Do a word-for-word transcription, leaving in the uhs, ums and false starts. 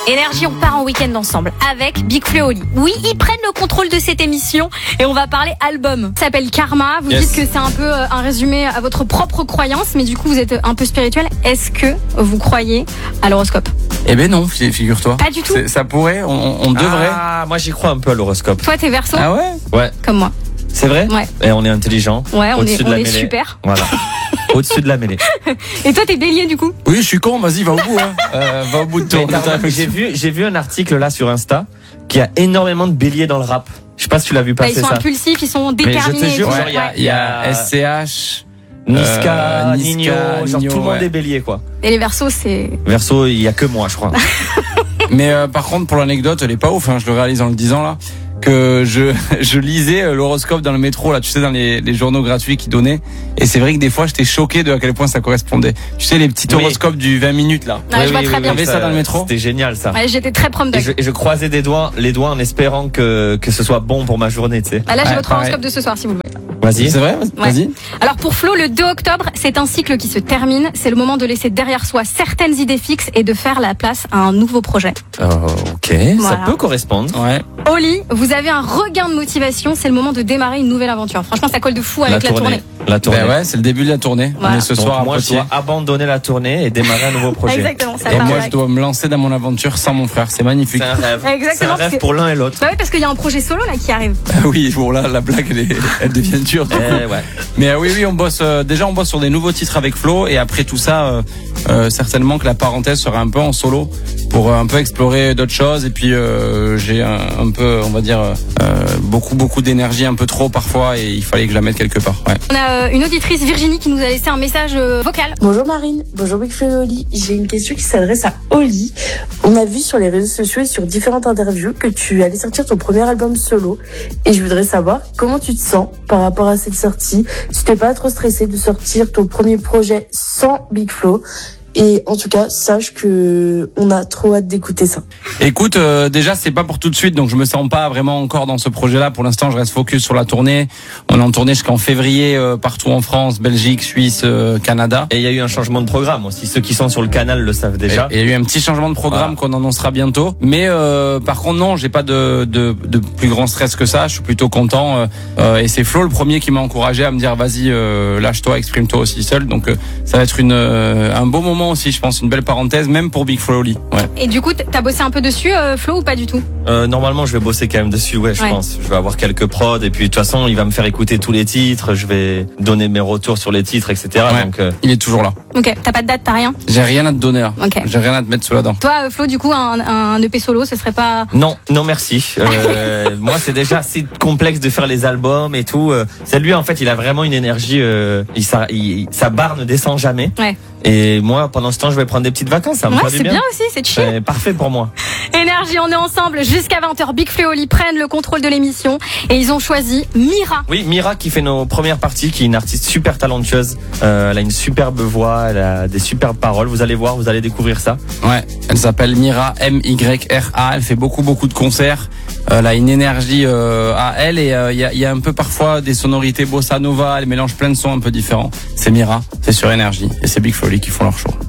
Énergie, on part en week-end ensemble avec Big Flo et Oli. Oui, ils prennent le contrôle de cette émission et on va parler album. Ça s'appelle Karma. Vous Yes. dites que c'est un peu un résumé à votre propre croyance, mais du coup vous êtes un peu spirituel. Est-ce que vous croyez à l'horoscope? Eh ben non, fi- figure-toi. Pas du tout. C'est- Ça pourrait, on, on devrait. Ah, moi j'y crois un peu à l'horoscope. Toi t'es Verseau, Ah ouais? Ouais, comme moi. c'est vrai. Ouais. Et on est intelligent. Ouais, on Au-dessus est, de on la est mêlée. super. Voilà. Au-dessus de la mêlée. Et toi t'es Bélier du coup? Oui, je suis con, vas-y, va au bout. Hein. Euh, va au bout de ton. Mais de t'as ta- remarqué, J'ai vu, j'ai vu un article là sur Insta qui a énormément de béliers dans le rap. Je sais pas si tu l'as vu Bah, passer ils sont ça. impulsifs, ils sont je te déterminés. jure, et tout. genre, Ouais, il y a, il y a S C H. Niska, Euh, Niska, Nino, genre Nino, tout le monde ouais. est bélier quoi. Et les Verseaux c'est... Verso, il y a que moi, je crois. Mais euh, par contre, pour l'anecdote, elle est pas ouf. Hein, je le réalise en le disant là. Que je je lisais euh, l'horoscope dans le métro là, tu sais, dans les, les journaux gratuits qu'ils donnaient. Et c'est vrai que des fois, j'étais choqué de à quel point ça correspondait. Tu sais, les petits Oui. horoscopes du vingt minutes là. Ouais, je vois très bien. T'avais ça dans le métro? C'était génial ça. Ouais, j'étais très prom Et dog. je, et je croisais des doigts, les doigts en espérant que, que ce soit bon pour ma journée, tu sais. Bah, là j'ai Ouais, votre pareil. horoscope de ce soir si vous le voulez. Vas-y. C'est vrai? Vas-y. Alors pour Flo, le deux octobre, c'est un cycle qui se termine. C'est le moment de laisser derrière soi certaines idées fixes et de faire la place à un nouveau projet. Oh, ok, Voilà. ça peut correspondre. Ouais. Oli, vous avez un regain de motivation. C'est le moment de démarrer une nouvelle aventure. Franchement, ça colle de fou avec la tournée. La tournée. Ben ouais, c'est le début de la tournée. Voilà. On est ce Donc soir à moi, je Poitiers. dois abandonner la tournée et démarrer un nouveau projet. Exactement, ça Et part moi, avec. je dois me lancer dans mon aventure sans mon frère. C'est magnifique. C'est un rêve. Exactement, C'est un parce rêve que- pour l'un et l'autre. Bah oui, parce qu'il y a un projet solo là qui arrive. Oui, bon là, la blague, elle, est, elle devient dure. du coup. Eh ouais. Mais euh, oui, oui, on bosse. euh, déjà, on bosse sur des nouveaux titres avec Flo, et après tout ça, euh, euh, certainement que la parenthèse sera un peu en solo pour euh, un peu explorer d'autres choses. Et puis, euh, j'ai un, un peu, on va dire, euh, beaucoup, beaucoup d'énergie, un peu trop parfois, et il fallait que je la mette quelque part. Ouais. On a euh, une auditrice, Virginie, qui nous a laissé un message euh, vocal. Bonjour Marine, bonjour Big Flo et Oli. J'ai une question qui s'adresse à Oli. On a vu sur les réseaux sociaux et sur différentes interviews que tu allais sortir ton premier album solo. Et je voudrais savoir comment tu te sens par rapport à cette sortie. Si t'es pas trop stressé de sortir ton premier projet sans Big Flo. Et en tout cas, sache que on a trop hâte d'écouter ça. Écoute, euh, déjà, c'est pas pour tout de suite, donc je me sens pas vraiment encore dans ce projet-là. Pour l'instant, je reste focus sur la tournée. On est en tournée jusqu'en février, euh, partout en France, Belgique, Suisse, euh, Canada. Et il y a eu un changement de programme aussi. Ceux qui sont sur le canal le savent déjà. Et il y a eu un petit changement de programme Voilà. qu'on annoncera bientôt. Mais euh, par contre, non, j'ai pas de, de, de plus grand stress que ça. Je suis plutôt content. Euh, euh, et c'est Flo le premier qui m'a encouragé à me dire vas-y, euh, lâche-toi, exprime-toi aussi seul. Donc euh, ça va être une euh, un beau moment aussi, je pense, une belle parenthèse, même pour Big Flo et Oli. Ouais. Et du coup, t'as bossé un peu dessus, euh, Flo, ou pas du tout? Euh, normalement, je vais bosser quand même dessus, ouais, je Ouais. pense. Je vais avoir quelques prods et puis de toute façon, il va me faire écouter tous les titres. Je vais donner mes retours sur les titres, et cetera. Ouais. Donc, euh, Il est toujours là. Ok, t'as pas de date, t'as rien? J'ai rien à te donner là. Ok. J'ai rien à te mettre sous la dent. Toi, euh, Flo, du coup, un, un E P solo, ce serait pas... non, non, merci. Euh, moi, c'est déjà assez complexe de faire les albums et tout. Euh, C'est lui, en fait, il a vraiment une énergie. Euh, il, sa, il- sa barre ne descend jamais. Ouais. Et moi, pendant ce temps, je vais prendre des petites vacances. Ça me Ouais, fera du c'est bien. bien aussi, c'est chill. C'est parfait pour moi. Énergie, on est ensemble jusqu'à vingt heures. Big Flo et Oli prennent le contrôle de l'émission et ils ont choisi Mira. Oui, Mira qui fait nos premières parties, qui est une artiste super talentueuse. Euh, elle a une superbe voix, elle a des superbes paroles. Vous allez voir, vous allez découvrir ça. Ouais, elle s'appelle Mira, M Y R A. Elle fait beaucoup beaucoup de concerts. Elle a une énergie euh, à elle, et il euh, y, a, y a un peu parfois des sonorités bossa nova. Elle mélange plein de sons un peu différents. C'est Mira, c'est sur Énergie, et c'est Big Flo et Oli qui font leur show.